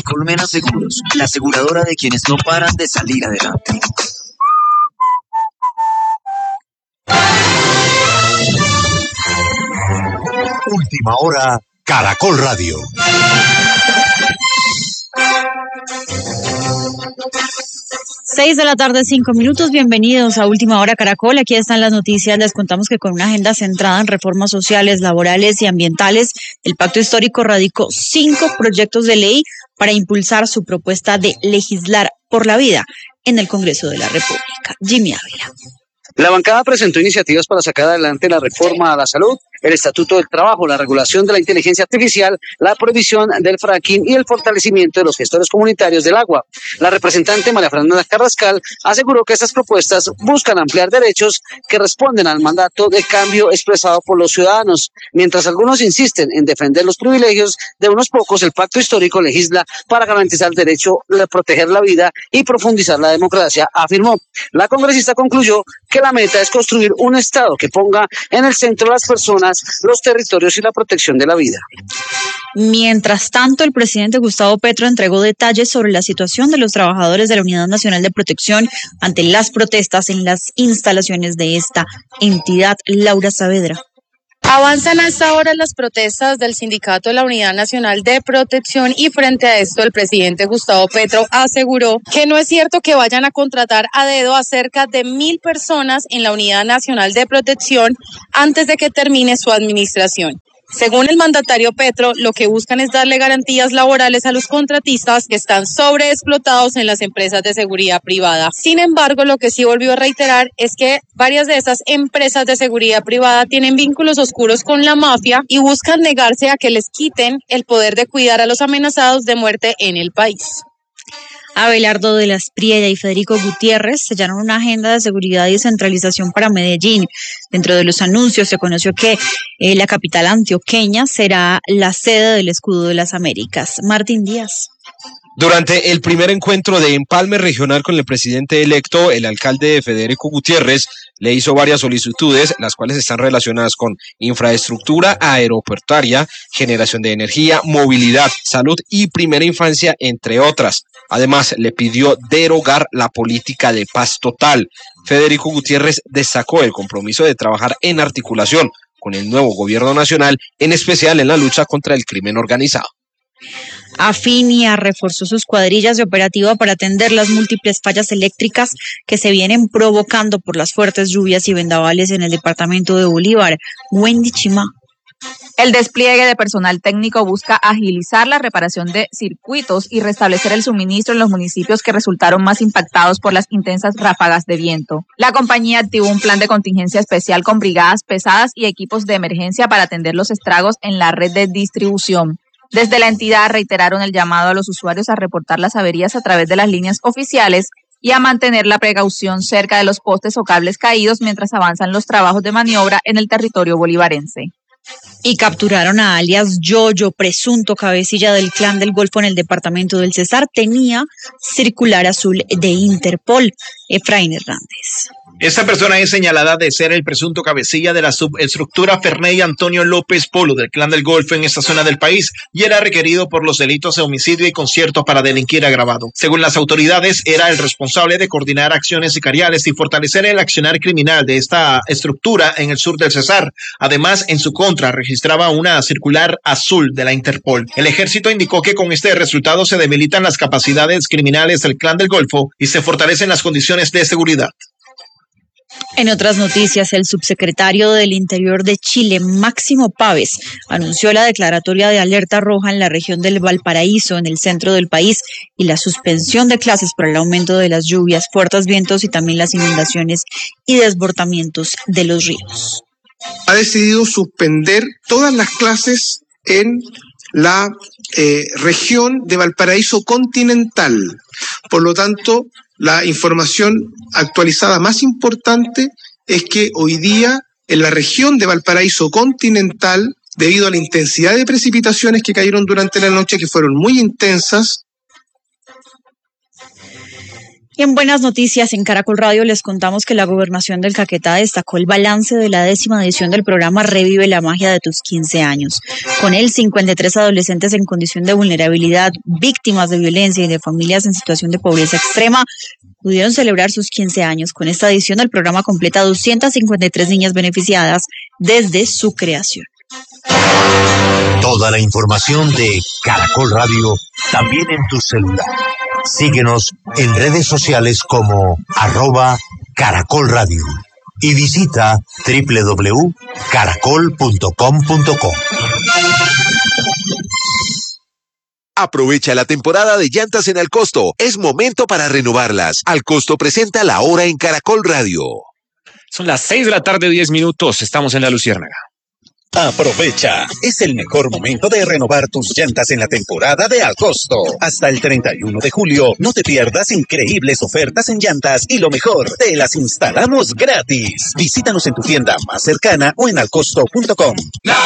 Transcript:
Colmena Seguros, la aseguradora de quienes no paran de salir adelante. Última hora, Caracol Radio. Seis de la tarde, 5 minutos. Bienvenidos a Última Hora Caracol. Aquí están las noticias. Les contamos que con una agenda centrada en reformas sociales, laborales y ambientales, el Pacto Histórico radicó 5 proyectos de ley para impulsar su propuesta de legislar por la vida en el Congreso de la República. Jimmy Ávila. La bancada presentó iniciativas para sacar adelante la reforma a la salud, el Estatuto del Trabajo, la regulación de la inteligencia artificial, la prohibición del fracking y el fortalecimiento de los gestores comunitarios del agua. La representante María Fernanda Carrascal aseguró que estas propuestas buscan ampliar derechos que responden al mandato de cambio expresado por los ciudadanos. Mientras algunos insisten en defender los privilegios de unos pocos, el Pacto Histórico legisla para garantizar el derecho a proteger la vida y profundizar la democracia, afirmó. La congresista concluyó que la meta es construir un Estado que ponga en el centro a las personas, los territorios y la protección de la vida. Mientras tanto, el presidente Gustavo Petro entregó detalles sobre la situación de los trabajadores de la Unidad Nacional de Protección ante las protestas en las instalaciones de esta entidad. Laura Saavedra. Avanzan a esta hora las protestas del sindicato de la Unidad Nacional de Protección y frente a esto el presidente Gustavo Petro aseguró que no es cierto que vayan a contratar a dedo a cerca de 1.000 personas en la Unidad Nacional de Protección antes de que termine su administración. Según el mandatario Petro, lo que buscan es darle garantías laborales a los contratistas que están sobreexplotados en las empresas de seguridad privada. Sin embargo, lo que sí volvió a reiterar es que varias de esas empresas de seguridad privada tienen vínculos oscuros con la mafia y buscan negarse a que les quiten el poder de cuidar a los amenazados de muerte en el país. Abelardo de la Espriella y Federico Gutiérrez sellaron una agenda de seguridad y descentralización para Medellín. Dentro de los anuncios se conoció que la capital antioqueña será la sede del Escudo de las Américas. Martín Díaz. Durante el primer encuentro de empalme regional con el presidente electo, el alcalde Federico Gutiérrez le hizo varias solicitudes, las cuales están relacionadas con infraestructura aeroportuaria, generación de energía, movilidad, salud y primera infancia, entre otras. Además, le pidió derogar la política de paz total. Federico Gutiérrez destacó el compromiso de trabajar en articulación con el nuevo gobierno nacional, en especial en la lucha contra el crimen organizado. Afinia reforzó sus cuadrillas de operativa para atender las múltiples fallas eléctricas que se vienen provocando por las fuertes lluvias y vendavales en el departamento de Bolívar. Wendy Chima. El despliegue de personal técnico busca agilizar la reparación de circuitos y restablecer el suministro en los municipios que resultaron más impactados por las intensas ráfagas de viento. La compañía activó un plan de contingencia especial con brigadas pesadas y equipos de emergencia para atender los estragos en la red de distribución. Desde la entidad reiteraron el llamado a los usuarios a reportar las averías a través de las líneas oficiales y a mantener la precaución cerca de los postes o cables caídos mientras avanzan los trabajos de maniobra en el territorio bolivarense. Y capturaron a alias Yoyo, presunto cabecilla del Clan del Golfo en el departamento del Cesar. Tenía circular azul de Interpol. Efraín Hernández. Esta persona es señalada de ser el presunto cabecilla de la subestructura Ferney Antonio López Polo del Clan del Golfo en esta zona del país y era requerido por los delitos de homicidio y concierto para delinquir agravado. Según las autoridades, era el responsable de coordinar acciones sicariales y fortalecer el accionar criminal de esta estructura en el sur del Cesar. Además, en su contra registraba una circular azul de la Interpol. El ejército indicó que con este resultado se debilitan las capacidades criminales del Clan del Golfo y se fortalecen las condiciones de seguridad. En otras noticias, el subsecretario del Interior de Chile, Máximo Páez, anunció la declaratoria de alerta roja en la región del Valparaíso, en el centro del país, y la suspensión de clases por el aumento de las lluvias, fuertes vientos y también las inundaciones y desbordamientos de los ríos. Ha decidido suspender todas las clases en la región de Valparaíso continental. Por lo tanto, la información actualizada más importante es que hoy día en la región de Valparaíso continental, debido a la intensidad de precipitaciones que cayeron durante la noche, que fueron muy intensas. Y en buenas noticias, en Caracol Radio les contamos que la Gobernación del Caquetá destacó el balance de la 10ª edición del programa Revive la magia de tus 15 años. Con él, 53 adolescentes en condición de vulnerabilidad, víctimas de violencia y de familias en situación de pobreza extrema, pudieron celebrar sus 15 años. Con esta edición, el programa completa 253 niñas beneficiadas desde su creación. Toda la información de Caracol Radio también en tu celular. Síguenos en redes sociales como @Caracol Radio y visita www.caracol.com.co. Aprovecha la temporada de llantas en Alcosto. Es momento para renovarlas. Alcosto presenta La Hora en Caracol Radio. Son las 6 de la tarde, 10 minutos. Estamos en La Luciérnaga. Aprovecha, es el mejor momento de renovar tus llantas en la temporada de Alcosto. Hasta el 31 de julio, no te pierdas increíbles ofertas en llantas y lo mejor, te las instalamos gratis. Visítanos en tu tienda más cercana o en alcosto.com.